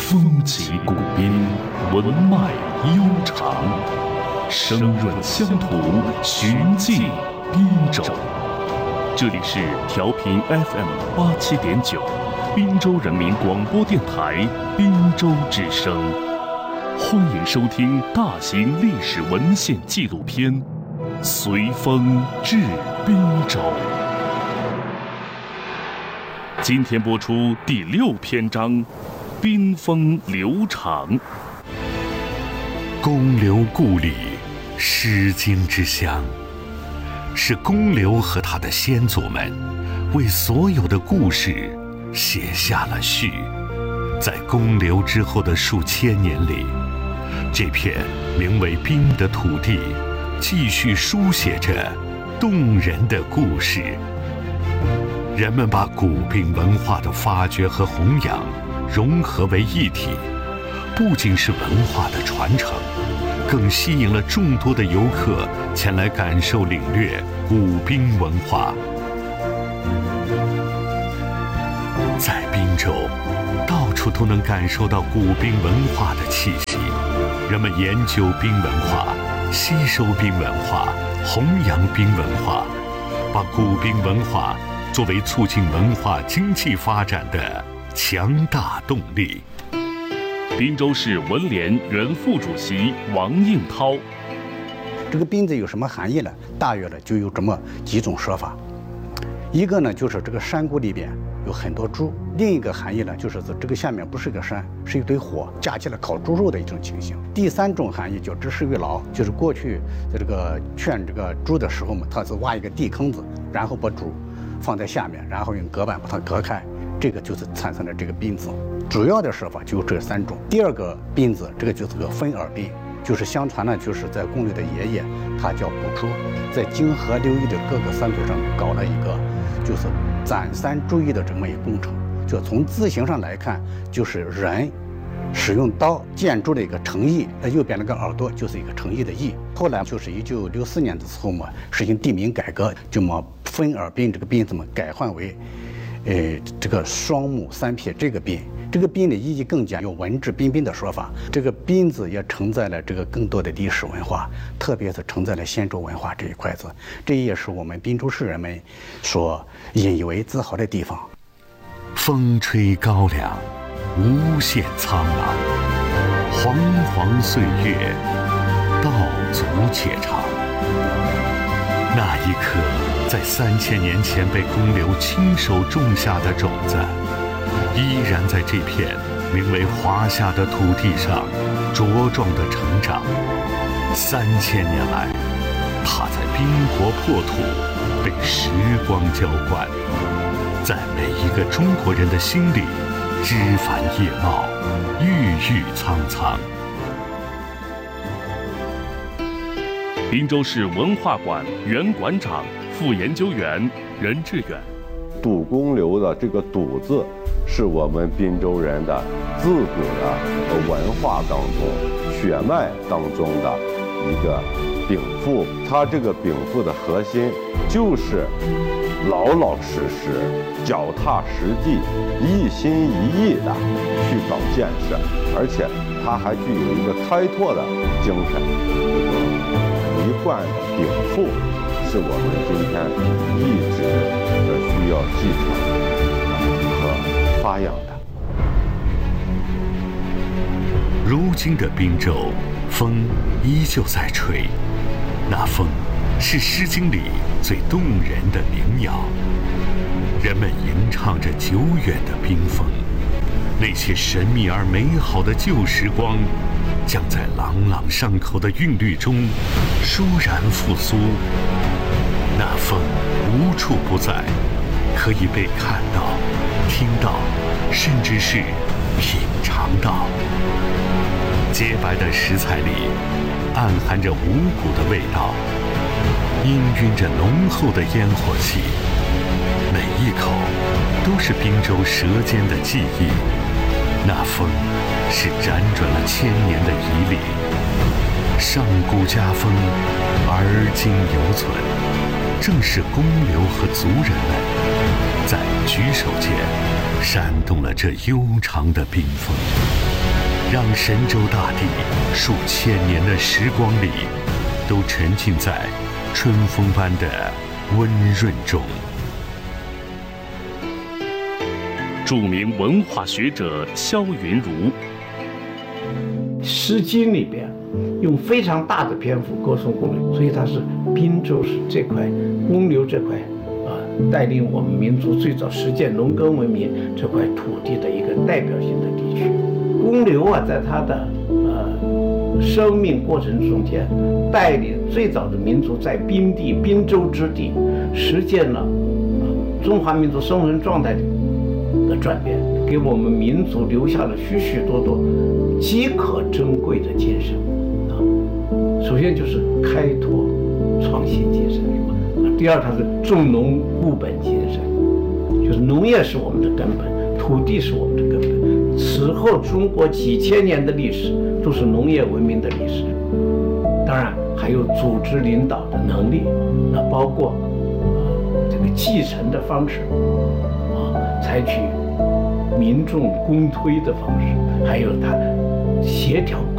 风起古滨，文脉悠长，声润乡土，寻迹滨州。这里是调频 FM87.9，滨州人民广播电台滨州之声。欢迎收听大型历史文献纪录片《随风至滨州》。今天播出第6篇章，滨风流长。 公刘故里，诗经之乡，是公刘和他的先祖们为所有的故事写下了序。在公刘之后的数千年里，这片名为滨的土地继续书写着动人的故事。人们把古滨文化的发掘和弘扬融合为一体，不仅是文化的传承，更吸引了众多的游客前来感受领略古滨文化。在滨州，到处都能感受到古滨文化的气息。人们研究滨文化，吸收滨文化，弘扬滨文化，把古滨文化作为促进文化经济发展的强大动力。 滨州市文联原副主席王应涛： 这个滨字有什么含义呢？大约呢就有这么几种说法。一个呢就是这个山谷里边有很多猪，另一个含义呢就是这个下面不是个山，是一堆火，架起来烤猪肉的一种情形。第三种含义叫知识于老，就是过去在这个圈这个猪的时候嘛，它是挖一个地坑子，然后把猪放在下面，然后用隔板把它隔开，这个就是产生了这个滨字。主要的说法就这3种。第二个滨字，这个就是个分耳滨，就是相传呢，就是在公刘的爷爷，他叫卜出，在泾河流域的各个山头上搞了一个就是攒山筑邑的这么一个工程。就从字形上来看，就是人使用刀建筑的一个诚意，右边那个耳朵就是一个诚意的意。后来就是1964年的时候嘛，实行地名改革，就把分耳滨这个滨字嘛改换为这个双目3撇这个滨。这个滨的意义更加有文质彬彬的说法。这个滨字也承载了这个更多的历史文化，特别是承载了先州文化这一块子，这也是我们滨州市人们所引以为自豪的地方。 风吹高粱，无限苍狼，煌煌岁月，道阻且长。那一颗在3000年前被公刘亲手种下的种子，依然在这片名为华夏的土地上茁壮地成长。3000年来，它在滨国破土被时光浇灌，在每一个中国人的心里枝繁叶茂，郁郁苍苍。 滨州市文化馆原馆长、副研究员任志远： 堵公刘的这个堵字，是我们滨州人的自古的文化当中、血脉当中的一个禀赋。它这个禀赋的核心就是老老实实、脚踏实地、一心一意的去搞建设，而且它还具有一个开拓的精神。一贯的禀赋是我们今天一直需要继承和发扬的。 如今的滨州，风依旧在吹，那风是《诗经》里最动人的民谣。人们吟唱着久远的滨风，那些神秘而美好的旧时光，将在朗朗上口的韵律中倏然复苏。那风无处不在，可以被看到、听到，甚至是品尝到。洁白的食材里暗含着五谷的味道，氤氲着浓厚的烟火气，每一口都是滨州舌尖的记忆。那风是辗转了1000年的遗理，上古家风，而今犹存。正是公刘和族人们在举手间煽动了这悠长的滨风。 让神州大地数千年的时光里，都沉浸在春风般的温润中。 著名文化学者萧云儒， 《诗经》里边用非常大的篇幅歌颂公牛，所以他是滨州是这块公牛这块带领我们民族最早实践农耕文明这块土地的一个代表性的地区。公牛在他的生命过程中间，带领最早的民族在滨地滨州之地实践了中华民族生存状态的转变，给我们民族留下了许许多多极可珍贵的精神首先就是开拓创新精神，第二它是重农固本精神，就是农业是我们的根本，土地是我们的根本。此后中国几千年的历史都是农业文明的历史，当然还有组织领导的能力，那包括这个继承的方式采取民众公推的方式，还有它协调